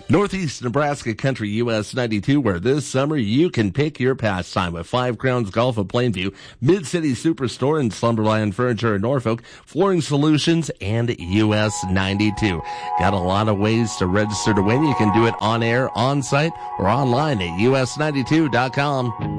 Northeast Nebraska Country US 92, where this summer you can pick your pastime with Five Crowns Golf of Plainview, Mid-City Superstore and Slumberland Furniture in Norfolk, Flooring Solutions, and US 92. Got a lot of ways to register to win. You can do it on air, on site, or online at us92.com.